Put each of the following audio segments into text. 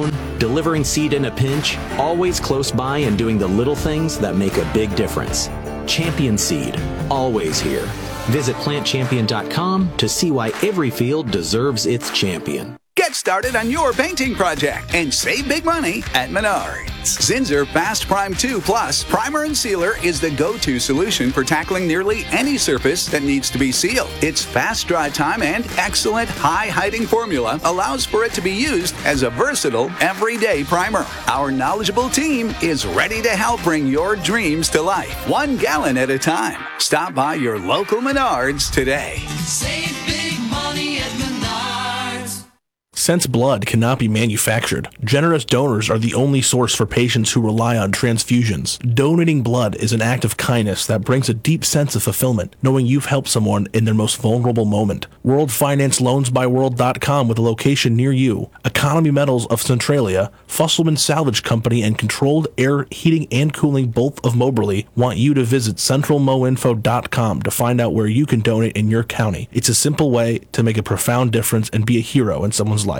phone, delivering seed in a pinch, always close by and doing the little things that make a big difference. Champion Seed, always here. Visit plantchampion.com to see why every field deserves its champion. Get started on your painting project and save big money at Menards. Zinsser Fast Prime 2 Plus Primer and Sealer is the go-to solution for tackling nearly any surface that needs to be sealed. Its fast dry time and excellent high-hiding formula allows for it to be used as a versatile, everyday primer. Our knowledgeable team is ready to help bring your dreams to life, 1 gallon at a time. Stop by your local Menards today. Save big money at Menards. Since blood cannot be manufactured, generous donors are the only source for patients who rely on transfusions. Donating blood is an act of kindness that brings a deep sense of fulfillment, knowing you've helped someone in their most vulnerable moment. World Finance LoansByWorld.com with a location near you. Economy Metals of Centralia, Fusselman Salvage Company, and Controlled Air Heating and Cooling both of Moberly want you to visit CentralMoInfo.com to find out where you can donate in your county. It's a simple way to make a profound difference and be a hero in someone's life.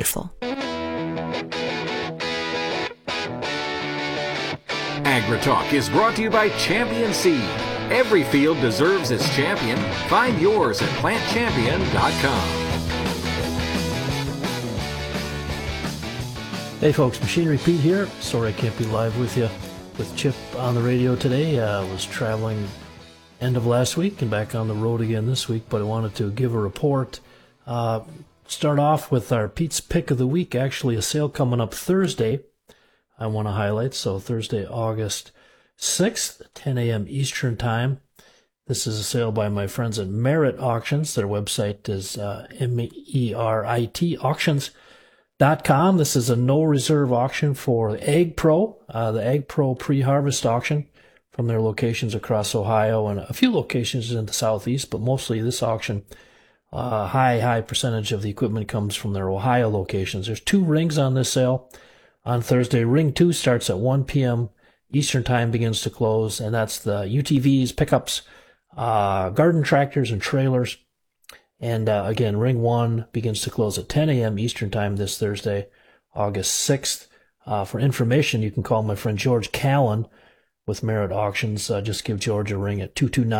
AgriTalk is brought to you by Champion Seed. Every field deserves its champion. Find yours at plantchampion.com. Hey folks, Machinery Pete here. Sorry I can't be live with you with Chip on the radio today. I was traveling end of last week and back on the road again this week, but I wanted to give a report. Start off with our Pete's Pick of the Week. Actually, a sale coming up Thursday I want to highlight. So Thursday, August 6th, 10 a.m. Eastern Time. This is a sale by my friends at Merit Auctions. Their website is MERIT auctions.com. This is a no-reserve auction for Ag Pro, the Ag Pro pre-harvest auction from their locations across Ohio and a few locations in the southeast, but mostly this auction. High percentage of the equipment comes from their Ohio locations. There's 2 rings on this sale. On Thursday, Ring 2 starts at 1 p.m. Eastern Time, begins to close, and that's the UTVs, pickups, garden tractors, and trailers. And again, Ring 1 begins to close at 10 a.m. Eastern Time this Thursday, August 6th. For information, you can call my friend George Callan with Merit Auctions. Just give George a ring at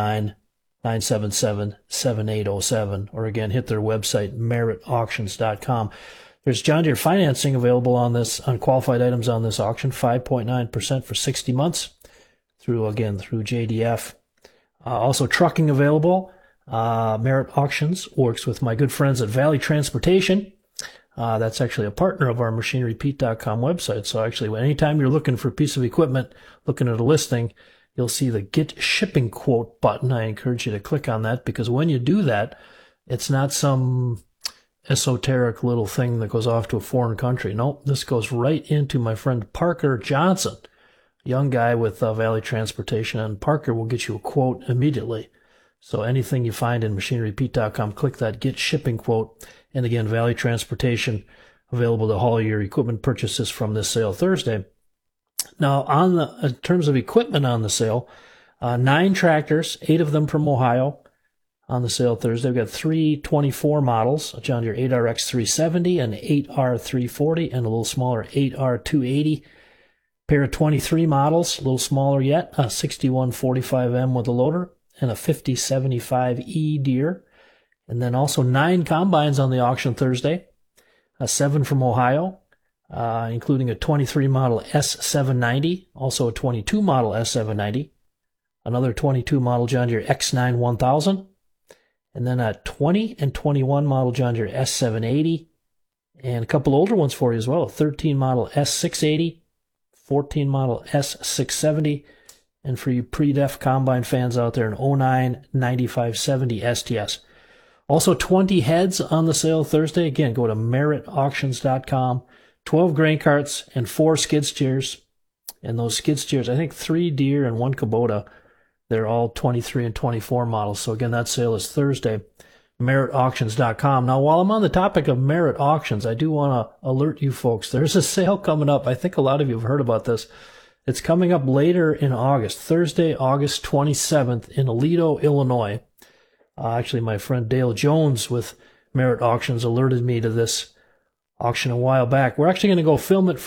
229-977-7807, or again, hit their website, meritauctions.com. There's John Deere financing available on qualified items on this auction, 5.9% for 60 months through JDF. Also trucking available. Merit Auctions works with my good friends at Valley Transportation. That's actually a partner of our MachineryPete.com website. So actually, anytime you're looking for a piece of equipment, looking at a listing, you'll see the Get Shipping Quote button. I encourage you to click on that, because when you do that, it's not some esoteric little thing that goes off to a foreign country. Nope, this goes right into my friend Parker Johnson, a young guy with Valley Transportation, and Parker will get you a quote immediately. So anything you find in MachineryPete.com, click that Get Shipping Quote. And again, Valley Transportation available to haul your equipment purchases from this sale Thursday. Now, in terms of equipment on the sale, 9 tractors, 8 of them from Ohio, on the sale Thursday. We've got 3 24 models, a John Deere 8RX 370, an 8R 340, and a little smaller 8R 280. Pair of 23 models, a little smaller yet, a 6145M with a loader, and a 5075E Deere. And then also 9 combines on the auction Thursday, 7 from Ohio, including a 23 model S790, also a 22 model S790, another 22 model John Deere X9 1000, and then a 20 and 21 model John Deere S780, and a couple older ones for you as well, a 13 model S680, 14 model S670, and for you pre-def combine fans out there, an 09 9570 STS. Also 20 heads on the sale Thursday. Again, go to meritauctions.com. 12 grain carts and 4 skid steers. And those skid steers, I think 3 Deere and 1 Kubota. They're all 23 and 24 models. So again, that sale is Thursday. meritauctions.com. Now, while I'm on the topic of Merit Auctions, I do want to alert you folks. There's a sale coming up. I think a lot of you have heard about this. It's coming up later in August, Thursday, August 27th in Aledo, Illinois. Actually, my friend Dale Jones with Merit Auctions alerted me to this auction a while back. We're actually going to go film it